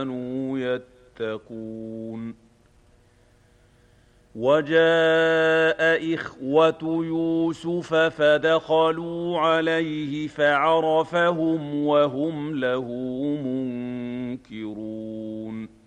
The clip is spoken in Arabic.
كانوا يتقون. وجاء إخوة يوسف فدخلوا عليه فعرفهم وهم له منكرون.